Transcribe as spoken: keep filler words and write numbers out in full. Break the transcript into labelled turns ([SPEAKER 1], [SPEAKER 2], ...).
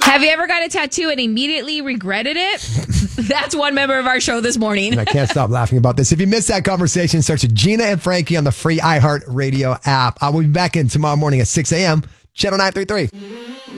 [SPEAKER 1] Have you ever got a tattoo and immediately regretted it? That's one member of our show this morning.
[SPEAKER 2] And I can't stop laughing about this. If you missed that conversation, search Gina and Frankie on the free iHeartRadio app. I will be back in tomorrow morning at six a.m. Channel nine thirty-three.